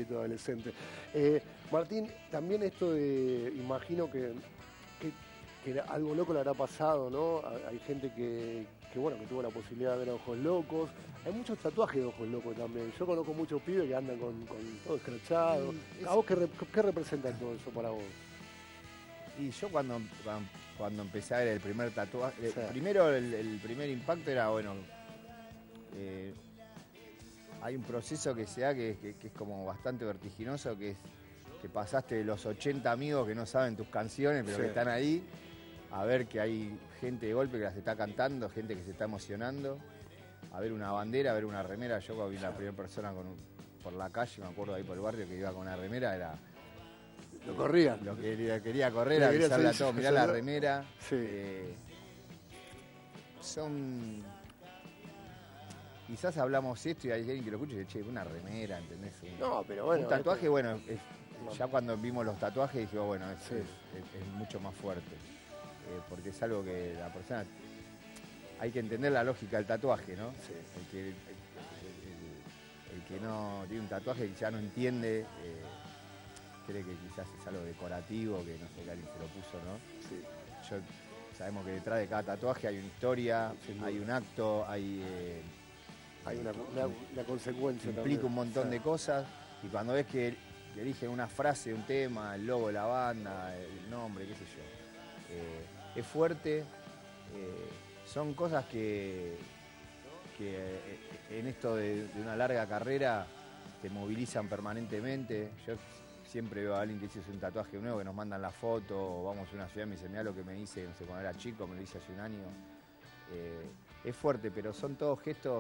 tatuajito adolescente. Martín, también esto de, imagino que algo loco le habrá pasado, ¿no? Hay gente bueno, que tuvo la posibilidad de ver a Ojos Locos. Hay muchos tatuajes de Ojos Locos también. Yo conozco muchos pibes que andan con todo escrachado. ¿A vos qué representa todo eso para vos? Y yo cuando empecé a ver el primer tatuaje, Sí. primero el primer impacto era, bueno, hay un proceso que se da que es como bastante vertiginoso, que es que pasaste de los 80 amigos que no saben tus canciones, pero Sí. que están ahí, a ver que hay gente de golpe que las está cantando, gente que se está emocionando, a ver una bandera, a ver una remera. Yo cuando vi la primera persona por la calle, me acuerdo ahí por el barrio, que iba con una remera, era... Lo corrían. Lo que quería correr, Lo quería avisarle a hacer, todos, mirá eso, la ¿no? remera. Sí. Quizás hablamos esto y hay alguien que lo escucha y dice, che, una remera, ¿entendés? No, pero bueno. Un tatuaje, bueno, ya cuando vimos los tatuajes dijimos, bueno, Sí. es mucho más fuerte. Porque es algo que la persona... Hay que entender la lógica del tatuaje, ¿no? Sí. El que no tiene un tatuaje ya no entiende, cree que quizás es algo decorativo, que no sé, que alguien se lo puso, ¿no? Sí. Sabemos que detrás de cada tatuaje hay una historia, hay un acto, hay una consecuencia implica también. un montón de cosas, y cuando ves que eligen una frase, un tema, el logo de la banda, el nombre, qué sé yo, es fuerte, son cosas que en esto de una larga carrera te movilizan permanentemente. Yo siempre veo a alguien que hizo un tatuaje nuevo, que nos mandan la foto, o vamos a una ciudad y me dice, mirá lo que me hice, no sé, cuando era chico, me lo hice hace un año. Es fuerte, pero son todos gestos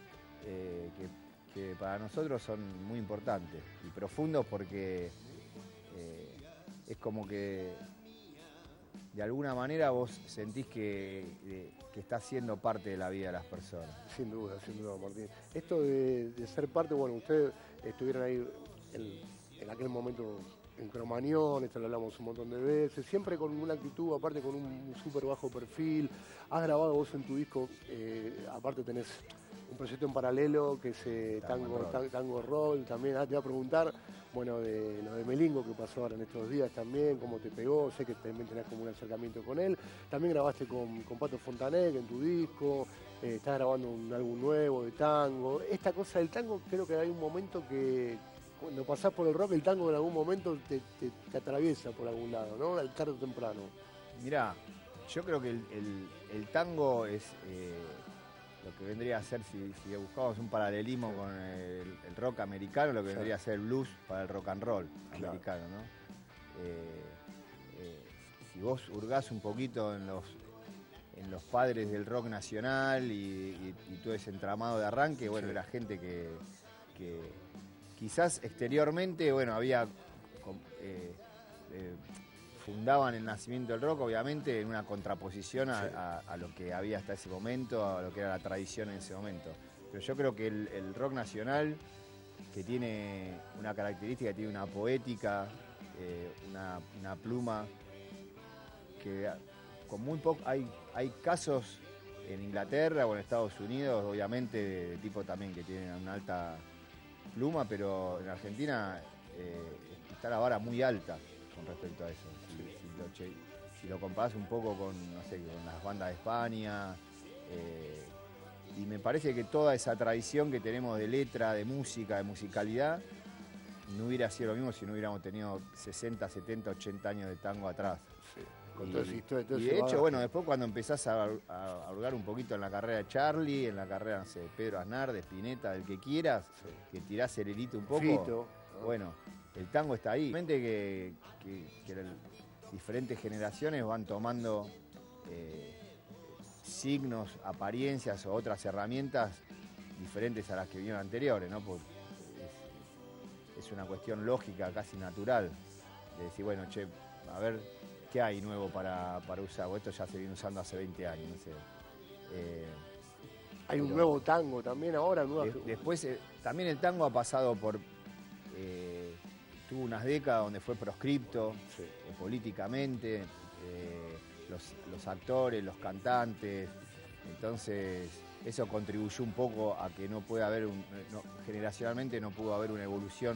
que para nosotros son muy importantes y profundos, porque es como que de alguna manera vos sentís que estás siendo parte de la vida de las personas. Sin duda, Martín. Esto de ser parte, bueno, ustedes estuvieron ahí en aquel momento en Cromañón, esto lo hablamos un montón de veces, siempre con una actitud, aparte con un súper bajo perfil. Has grabado vos en tu disco, aparte tenés un proyecto en paralelo que es Tango Roll también. Te voy a preguntar, bueno, de lo de Melingo que pasó ahora en estos días también, cómo te pegó, sé que también tenés como un acercamiento con él. También grabaste con Pato Fontanet en tu disco, estás grabando un álbum nuevo de tango. Esta cosa del tango, creo que hay un momento que cuando pasás por el rock, el tango en algún momento te atraviesa por algún lado, ¿no? Tarde o temprano. Mirá, yo creo que el tango es lo que vendría a ser, si buscamos un paralelismo con el rock americano, lo que vendría a ser el blues para el rock and roll americano, ¿no? Si vos hurgás un poquito en los padres del rock nacional y todo ese entramado de arranque, bueno, era gente que quizás exteriormente, bueno, había... fundaban el nacimiento del rock, obviamente, en una contraposición a lo que había hasta ese momento, a lo que era la tradición en ese momento. Pero yo creo que el rock nacional, que tiene una característica, tiene una poética, una pluma, que con muy poco... Hay casos en Inglaterra o en Estados Unidos, obviamente, de tipo también que tienen una alta pluma, pero en Argentina está la vara muy alta con respecto a eso. Si lo comparás un poco con, no sé, con las bandas de España, y me parece que toda esa tradición que tenemos de letra, de música, de musicalidad, no hubiera sido lo mismo si no hubiéramos tenido 60, 70, 80 años de tango atrás. Sí, con toda esa historia, y de hecho, bueno, después cuando empezás a hurgar un poquito en la carrera de Charlie, en la carrera, no sé, de Pedro Aznar, de Spinetta, del que quieras, que tirás el hilito un poco, Fito, ¿no? Bueno, el tango está ahí. Realmente que diferentes generaciones van tomando signos, apariencias o otras herramientas diferentes a las que vinieron anteriores, ¿no? Porque es una cuestión lógica, casi natural, de decir, bueno, che, a ver qué hay nuevo para usar, o esto ya se viene usando hace 20 años, no sé. Hay un nuevo tango también ahora. Después, también el tango ha pasado por... tuvo unas décadas donde fue proscripto políticamente, los actores, los cantantes, entonces eso contribuyó un poco a que no pueda haber generacionalmente no pudo haber una evolución